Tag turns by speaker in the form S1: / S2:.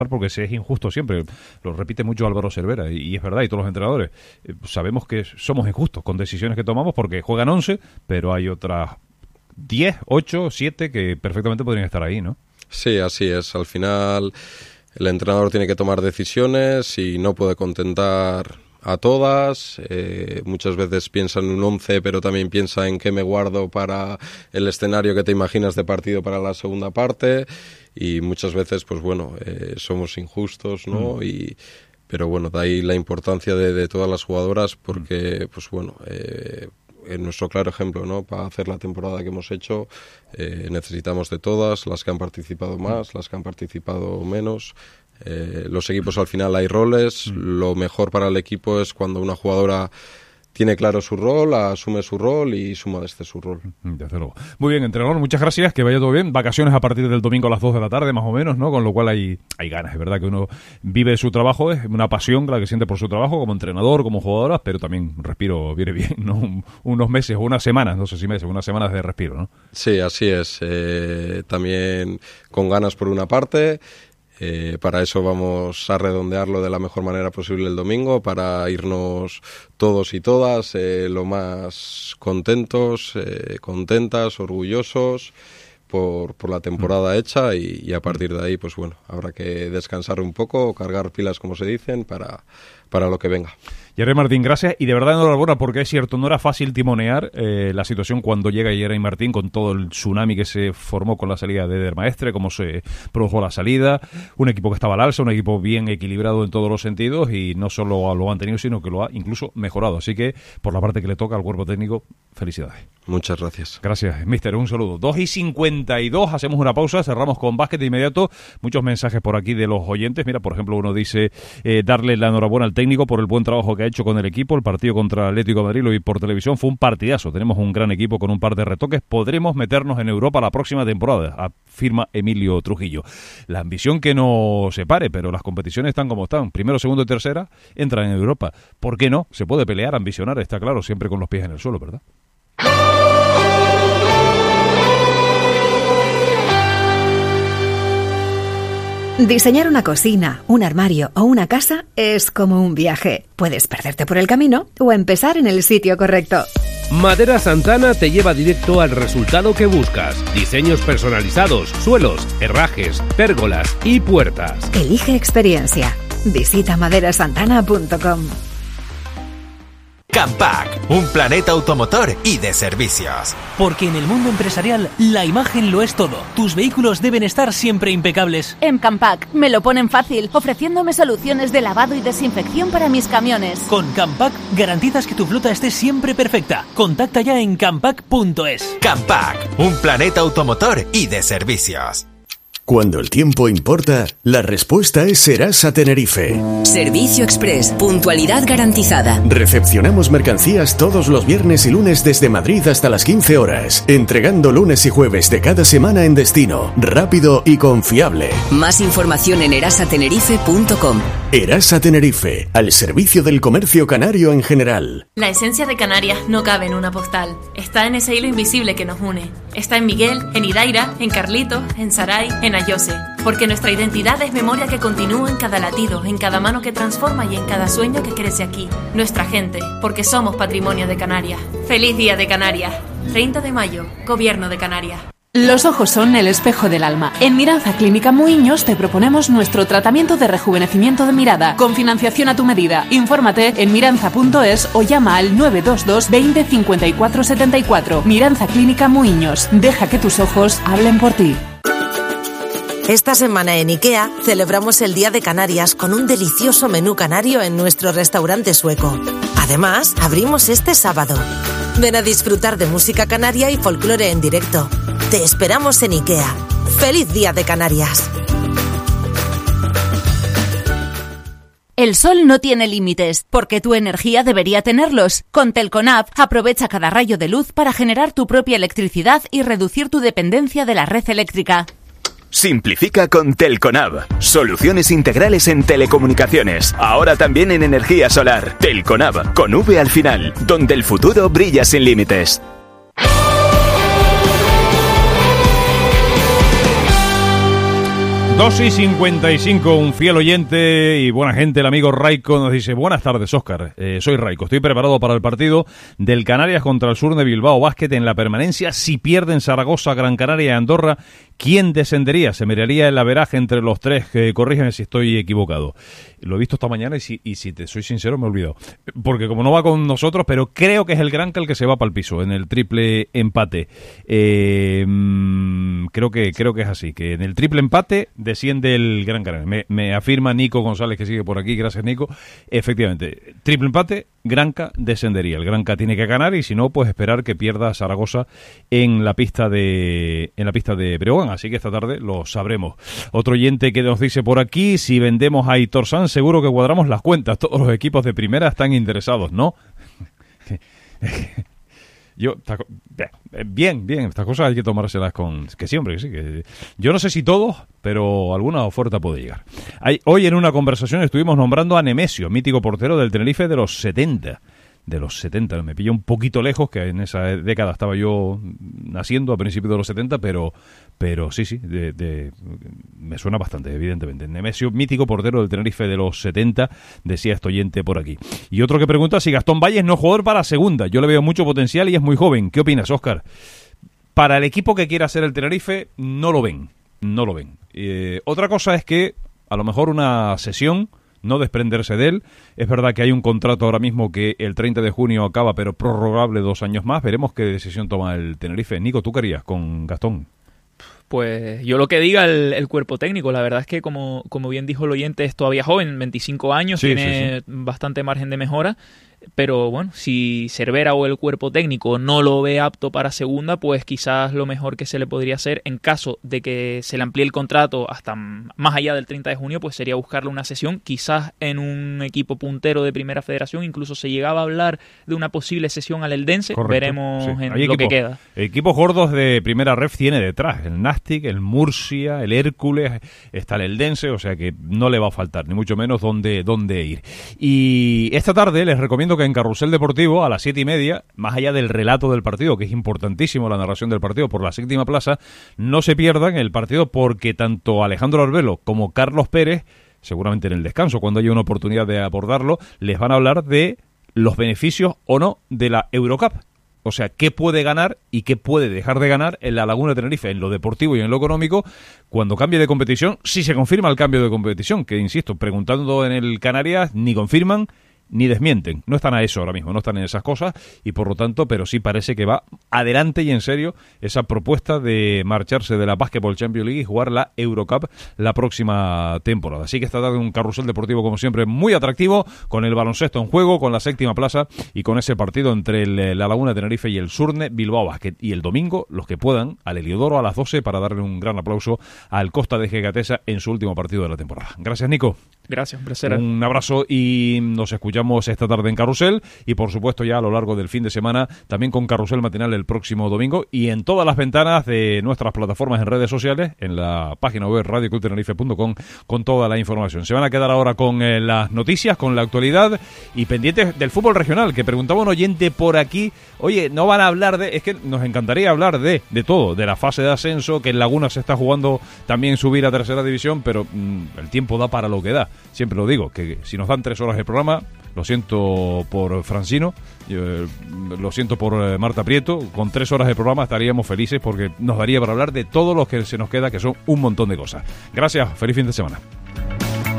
S1: porque se es injusto siempre, lo repite mucho Álvaro Cervera, y es verdad, y todos los entrenadores, sabemos que somos injustos con decisiones que tomamos porque juegan 11, pero hay otras 10, 8, 7 que perfectamente podrían estar ahí, ¿no?
S2: Sí, así es, al final el entrenador tiene que tomar decisiones y no puede contentar a todas, muchas veces piensa en un 11, pero también piensa en qué me guardo para el escenario que te imaginas de partido para la segunda parte, y muchas veces, pues bueno, somos injustos, ¿no? Pero bueno, de ahí la importancia de todas las jugadoras, porque, pues bueno, en nuestro claro ejemplo, ¿no? Para hacer la temporada que hemos hecho, necesitamos de todas, las que han participado más, las que han participado menos. Los equipos al final hay roles, lo mejor para el equipo es cuando una jugadora tiene claro su rol, asume su rol y suma desde su rol.
S1: Desde luego. Muy bien, entrenador, muchas gracias, que vaya todo bien. Vacaciones a partir del domingo a las 2 de la tarde, más o menos, ¿no? Con lo cual hay ganas, es verdad que uno vive su trabajo, es una pasión la que siente por su trabajo, como entrenador, como jugadora, pero también respiro, viene bien, ¿no? Unos meses o unas semanas, no sé si meses, unas semanas de respiro, ¿no?
S2: Sí, así es. También con ganas por una parte. Para eso vamos a redondearlo de la mejor manera posible el domingo, para irnos todos y todas lo más contentos, contentas, orgullosos por la temporada hecha, y a partir de ahí, pues bueno, habrá que descansar un poco, cargar pilas, como se dicen, para lo que venga.
S1: Yerray Martín, gracias, y de verdad enhorabuena, porque es cierto, no era fácil timonear la situación cuando llega Yerray Martín, con todo el tsunami que se formó con la salida de Eder Maestre, cómo se produjo la salida, un equipo que estaba al alza, un equipo bien equilibrado en todos los sentidos, y no solo lo ha mantenido, sino que lo ha incluso mejorado, así que por la parte que le toca al cuerpo técnico, felicidades.
S2: Muchas gracias.
S1: Gracias, mister, un saludo. 2:52, hacemos una pausa, cerramos con básquet de inmediato. Muchos mensajes por aquí de los oyentes. Mira, por ejemplo, uno dice darle la enhorabuena al técnico por el buen trabajo que ha hecho con el equipo. El partido contra Atlético de Madrid, lo vi por televisión, fue un partidazo. Tenemos un gran equipo con un par de retoques. Podremos meternos en Europa la próxima temporada, afirma Emilio Trujillo. La ambición que no se pare, pero las competiciones están como están. Primero, segundo y tercera entran en Europa. ¿Por qué no? Se puede pelear, ambicionar, está claro, siempre con los pies en el suelo, ¿verdad?
S3: Diseñar una cocina, un armario o una casa es como un viaje. Puedes perderte por el camino o empezar en el sitio correcto.
S4: Maderas Santana te lleva directo al resultado que buscas. Diseños personalizados, suelos, herrajes, pérgolas y puertas.
S3: Elige experiencia. Visita maderasantana.com.
S5: Campac, un planeta automotor y de servicios.
S6: Porque en el mundo empresarial la imagen lo es todo. Tus vehículos deben estar siempre impecables.
S7: En Campac me lo ponen fácil, ofreciéndome soluciones de lavado y desinfección para mis camiones.
S6: Con Campac garantizas que tu flota esté siempre perfecta. Contacta ya en campac.es.
S5: Campac, un planeta automotor y de servicios.
S8: Cuando el tiempo importa, la respuesta es Serasa Tenerife.
S9: Servicio Express, puntualidad garantizada.
S8: Recepcionamos mercancías todos los viernes y lunes desde Madrid hasta las 15 horas, entregando lunes y jueves de cada semana en destino, rápido y confiable.
S9: Más información en erasatenerife.com.
S8: Erasa Tenerife, al servicio del comercio canario en general.
S10: La esencia de Canarias no cabe en una postal. Está en ese hilo invisible que nos une. Está en Miguel, en Idaira, en Carlitos, en Saray, en Ayose. Porque nuestra identidad es memoria que continúa en cada latido, en cada mano que transforma y en cada sueño que crece aquí. Nuestra gente, porque somos patrimonio de Canarias. ¡Feliz Día de Canarias! 30 de mayo, Gobierno de Canarias.
S11: Los ojos son el espejo del alma. En Miranza Clínica Muiños te proponemos nuestro tratamiento de rejuvenecimiento de mirada, con financiación a tu medida. Infórmate en miranza.es o llama al 922 20 54 74. Miranza Clínica Muiños. Deja que tus ojos hablen por ti.
S12: Esta semana en IKEA celebramos el Día de Canarias con un delicioso menú canario en nuestro restaurante sueco. Además, abrimos este sábado. Ven a disfrutar de música canaria y folclore en directo. Te esperamos en IKEA. ¡Feliz Día de Canarias!
S7: El sol no tiene límites, porque tu energía debería tenerlos. Con Telconab, aprovecha cada rayo de luz para generar tu propia electricidad y reducir tu dependencia de la red eléctrica.
S13: Simplifica con Telconab. Soluciones integrales en telecomunicaciones. Ahora también en energía solar. Telconab, con V al final, donde el futuro brilla sin límites.
S1: 2:55, un fiel oyente y buena gente, el amigo Raico, nos dice: buenas tardes, Óscar, soy Raico, estoy preparado para el partido del Canarias contra el Sur de Bilbao Basket en la permanencia. Si pierden Zaragoza, Gran Canaria y Andorra, ¿quién descendería? Se miraría el averaje entre los tres, corrígeme si estoy equivocado. Lo he visto esta mañana y si te soy sincero me he olvidado, porque como no va con nosotros, pero creo que es el Granca el que se va para el piso en el triple empate. Creo que es así, que en el triple empate desciende el Gran Canaria. Me afirma Nico González, que sigue por aquí, gracias Nico. Efectivamente, triple empate, Granca descendería. El Granca tiene que ganar y si no, pues esperar que pierda Zaragoza en la pista de Breogán. Así que esta tarde lo sabremos. Otro oyente que nos dice por aquí: si vendemos a Aitor Sanz, seguro que cuadramos las cuentas. Todos los equipos de primera están interesados, ¿no? Bien, estas cosas hay que tomárselas con... Que siempre, que sí. Que yo no sé si todos, pero alguna oferta puede llegar. Hoy en una conversación estuvimos nombrando a Nemesio, mítico portero del Tenerife de los 70. Me pilló un poquito lejos, que en esa década estaba yo naciendo, a principios de los 70, pero sí, me suena bastante, evidentemente. Nemesio, mítico portero del Tenerife de los 70, decía este oyente por aquí. Y otro que pregunta si Gastón Valles no es jugador para segunda. Yo le veo mucho potencial y es muy joven. ¿Qué opinas, Óscar? Para el equipo que quiera ser el Tenerife, no lo ven. Otra cosa es que a lo mejor una sesión, no desprenderse de él. Es verdad que hay un contrato ahora mismo que el 30 de junio acaba, pero prorrogable 2 años más. Veremos qué decisión toma el Tenerife. Nico, ¿tú qué harías con Gastón?
S14: Pues yo lo que diga el cuerpo técnico. La verdad es que, como bien dijo el oyente, es todavía joven, 25 años, tiene bastante margen de mejora. Pero bueno, si Cervera o el cuerpo técnico no lo ve apto para segunda, pues quizás lo mejor que se le podría hacer, en caso de que se le amplíe el contrato hasta más allá del 30 de junio, pues sería buscarle una cesión, quizás en un equipo puntero de Primera Federación. Incluso se llegaba a hablar de una posible cesión al Eldense. Correcto. Veremos en lo que queda. Equipos
S1: gordos de Primera Ref tiene detrás el Nastic, el Murcia, el Hércules, está el Eldense, o sea que no le va a faltar, ni mucho menos dónde ir. Y esta tarde les recomiendo que en Carrusel Deportivo a las 7:30, más allá del relato del partido, que es importantísimo la narración del partido por la séptima plaza, no se pierdan el partido, porque tanto Alejandro Arbelo como Carlos Pérez, seguramente en el descanso, cuando haya una oportunidad de abordarlo, les van a hablar de los beneficios o no de la Eurocup. O sea, qué puede ganar y qué puede dejar de ganar en la Laguna de Tenerife, en lo deportivo y en lo económico, cuando cambie de competición, si se confirma el cambio de competición, que insisto, preguntando en el Canarias, ni confirman ni desmienten, no están a eso ahora mismo, no están en esas cosas, y por lo tanto, pero sí parece que va adelante y en serio esa propuesta de marcharse de la Basketball Champions League y jugar la Eurocup la próxima temporada. Así que esta tarde un carrusel deportivo como siempre muy atractivo, con el baloncesto en juego, con la séptima plaza y con ese partido entre la Laguna de Tenerife y el Surne Bilbao Basket. Y el domingo, los que puedan, al Heliodoro a las 12 para darle un gran aplauso al Costa de Gatesa en su último partido de la temporada. Gracias, Nico.
S14: Gracias, un placer.
S1: Un abrazo y nos escuchamos esta tarde en Carrusel y por supuesto ya a lo largo del fin de semana también con Carrusel matinal el próximo domingo y en todas las ventanas de nuestras plataformas en redes sociales, en la página web radioclubtenerife.com, con toda la información. Se van a quedar ahora con las noticias, con la actualidad y pendientes del fútbol regional, que preguntaba un oyente por aquí, oye, no van a hablar de... Es que nos encantaría hablar de todo, de la fase de ascenso, que en Laguna se está jugando también subir a tercera división, pero el tiempo da para lo que da. Siempre lo digo, que si nos dan 3 horas de programa, lo siento por Francino, lo siento por Marta Prieto, con 3 horas de programa estaríamos felices porque nos daría para hablar de todo lo que se nos queda, que son un montón de cosas. Gracias, feliz fin de semana.